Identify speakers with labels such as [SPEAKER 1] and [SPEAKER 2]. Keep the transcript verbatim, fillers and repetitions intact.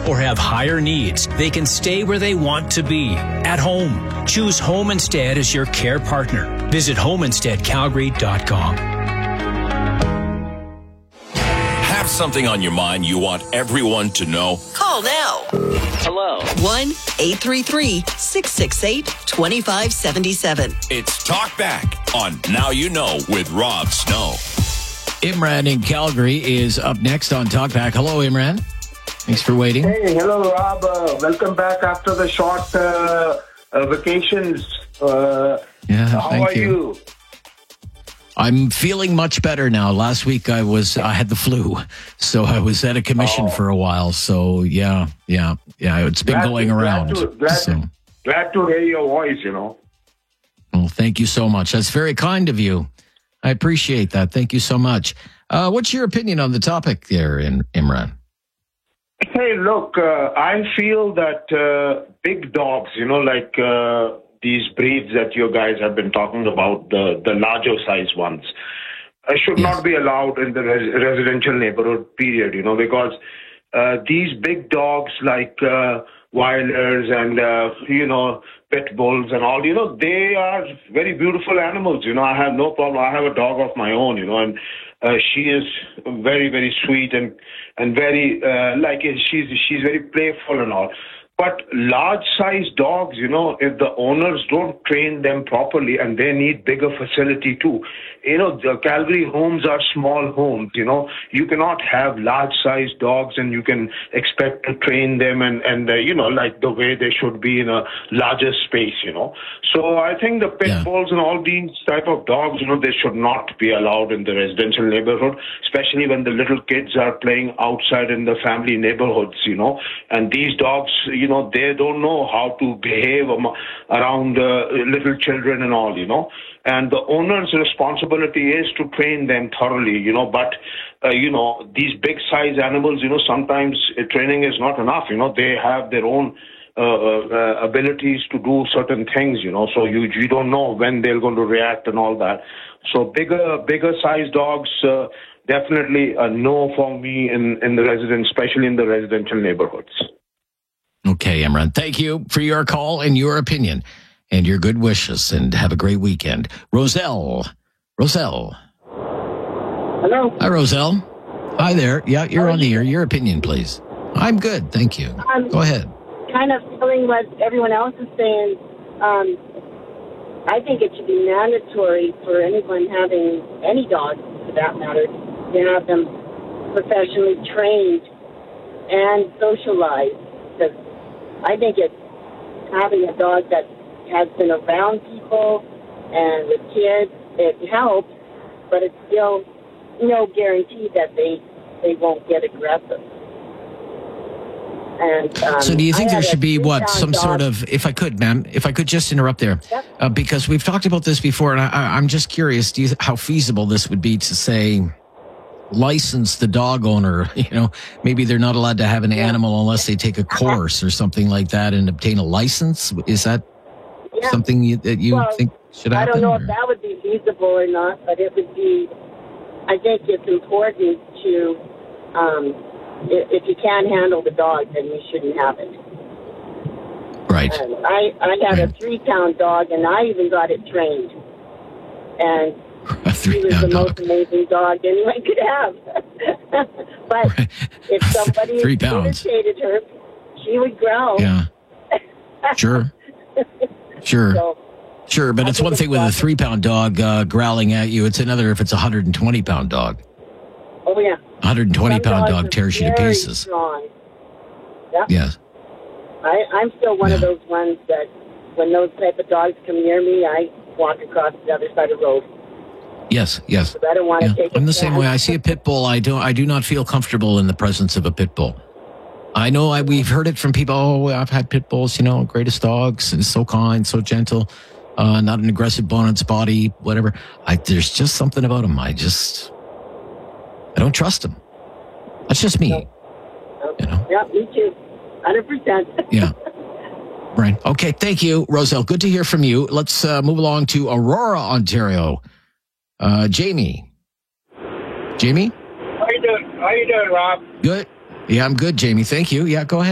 [SPEAKER 1] or have higher needs, they can stay where they want to be, at home. Choose Home Instead as your care partner. Visit home instead calgary dot com.
[SPEAKER 2] Have something on your mind you want everyone to know?
[SPEAKER 3] Call now.
[SPEAKER 2] Hello.
[SPEAKER 3] one eight three three, six six eight, two five seven seven.
[SPEAKER 2] It's Talk Back on Now You Know with Rob Snow.
[SPEAKER 4] Imran in Calgary is up next on Talk Back. Hello, Imran. Thanks for waiting.
[SPEAKER 5] Hey, hello, Rob. Uh, welcome back after the short uh, uh, vacations. Uh,
[SPEAKER 4] yeah,
[SPEAKER 5] how
[SPEAKER 4] thank
[SPEAKER 5] are
[SPEAKER 4] you.
[SPEAKER 5] you?
[SPEAKER 4] I'm feeling much better now. Last week I was I had the flu, so I was at a commission
[SPEAKER 5] Oh.
[SPEAKER 4] for a while. So yeah, yeah, yeah. It's been
[SPEAKER 5] Glad
[SPEAKER 4] going
[SPEAKER 5] to-
[SPEAKER 4] around.
[SPEAKER 5] Glad to, glad,
[SPEAKER 4] so.
[SPEAKER 5] to, glad to hear your voice, you know.
[SPEAKER 4] Well, thank you so much. That's very kind of you. I appreciate that. Thank you so much. Uh, what's your opinion on the topic there, in Imran?
[SPEAKER 5] Hey, look, uh, I feel that uh, big dogs, you know, like uh, these breeds that you guys have been talking about, the, the larger size ones, uh, should
[SPEAKER 4] Yes.
[SPEAKER 5] not be allowed in the res- residential neighborhood, period, you know, because uh, these big dogs like uh, Weilers and, uh, you know, pit bulls and all, you know, they are very beautiful animals. You know, I have no problem. I have a dog of my own, you know, and uh, she is very, very sweet and, and very, uh, like, she's, she's very playful and all. But large-sized dogs, you know, if the owners don't train them properly, and they need bigger facility too. You know, the Calgary homes are small homes, you know. You cannot have large-sized dogs and you can expect to train them and, and uh, you know, like the way they should be in a larger space, you know. So I think the pit
[SPEAKER 4] Yeah.
[SPEAKER 5] bulls and all these type of dogs, you know, they should not be allowed in the residential neighborhood, especially when the little kids are playing outside in the family neighborhoods, you know. And these dogs, you know, they don't know how to behave am- around uh, little children and all, you know. And the owner's responsibility is to train them thoroughly, you know. But, uh, you know, these big size animals, you know, sometimes uh, training is not enough, you know. They have their own uh, uh, abilities to do certain things, you know. So you you don't know when they're going to react and all that. So bigger bigger size dogs, uh, definitely a no for me in, in the residence, especially in the residential neighborhoods.
[SPEAKER 4] Okay, Imran. Thank you for your call and your opinion and your good wishes, and have a great weekend. Roselle. Roselle.
[SPEAKER 6] Hello.
[SPEAKER 4] Hi, Roselle. Hi there. Yeah, you're on the air. Your opinion, please. I'm good. Thank you.
[SPEAKER 6] I'm
[SPEAKER 4] Go ahead.
[SPEAKER 6] kind of feeling what everyone else is saying. Um, I think it should be mandatory for anyone having any dog, for that matter, to have them professionally trained and socialized. Because I think it's having a dog that has been around people and with kids, it helps, but it's still no guarantee that they they won't get aggressive. And, um,
[SPEAKER 4] So do you think
[SPEAKER 6] I
[SPEAKER 4] there
[SPEAKER 6] had a
[SPEAKER 4] should be, what,
[SPEAKER 6] three-pound
[SPEAKER 4] some
[SPEAKER 6] dog.
[SPEAKER 4] sort of, if I could, ma'am, if I could just interrupt there,
[SPEAKER 6] Yep.
[SPEAKER 4] uh, because we've talked about this before, and I, I- I'm just curious, do you, how feasible this would be to say, license the dog owner, you know, maybe they're not allowed to have an animal unless they take a course or something like that and obtain a license? Is that
[SPEAKER 6] Yeah.
[SPEAKER 4] something you, that you
[SPEAKER 6] Well,
[SPEAKER 4] think should
[SPEAKER 6] I
[SPEAKER 4] happen?
[SPEAKER 6] don't know if
[SPEAKER 4] or-
[SPEAKER 6] that would be feasible or not, but it would be, I think it's important to, um, i- if you can't handle the dog, then you shouldn't have it.
[SPEAKER 4] Right.
[SPEAKER 6] And I, I had a
[SPEAKER 4] Right.
[SPEAKER 6] three-pound dog, and I even got it trained. And
[SPEAKER 4] A
[SPEAKER 6] she was the
[SPEAKER 4] three-pound
[SPEAKER 6] most
[SPEAKER 4] dog.
[SPEAKER 6] amazing dog anyone could have. But
[SPEAKER 4] Right.
[SPEAKER 6] if somebody
[SPEAKER 4] Three pounds.
[SPEAKER 6] irritated her, she would growl.
[SPEAKER 4] Yeah. Sure. Sure.
[SPEAKER 6] So,
[SPEAKER 4] Sure. But
[SPEAKER 6] I
[SPEAKER 4] it's
[SPEAKER 6] think
[SPEAKER 4] one
[SPEAKER 6] it's
[SPEAKER 4] thing with a
[SPEAKER 6] awesome.
[SPEAKER 4] three-pound dog uh, growling at you. It's another if it's a one hundred twenty pound dog.
[SPEAKER 6] oh, yeah.
[SPEAKER 4] A one hundred twenty pound
[SPEAKER 6] Some dogs
[SPEAKER 4] dog
[SPEAKER 6] are
[SPEAKER 4] tears you to
[SPEAKER 6] very
[SPEAKER 4] pieces.
[SPEAKER 6] Strong. Yep.
[SPEAKER 4] Yes.
[SPEAKER 6] I, I'm still one of
[SPEAKER 4] Yeah.
[SPEAKER 6] those ones that when those type of dogs come near me, I walk across the other side of the road.
[SPEAKER 4] Yes. Yes.
[SPEAKER 6] Because I don't want to
[SPEAKER 4] Yeah.
[SPEAKER 6] take a
[SPEAKER 4] I'm the same
[SPEAKER 6] chance.
[SPEAKER 4] way. I see a pit bull. I don't. I do not feel comfortable in the presence of a pit bull. I know. I, we've heard it from people. Oh, I've had pit bulls. You know, greatest dogs, and so kind, so gentle, uh, not an aggressive bone on its body, whatever. I, there's just something about them. I just, I don't trust them. That's just me. You know.
[SPEAKER 6] Yeah, me too. one hundred percent.
[SPEAKER 4] Yeah. Right. Okay. Thank you, Roselle. Good to hear from you. Let's uh, move along to Aurora, Ontario. Uh, Jamie. Jamie?
[SPEAKER 7] How you doing? How you doing, Rob?
[SPEAKER 4] Good. Yeah, I'm good, Jamie. Thank you. Yeah, go ahead.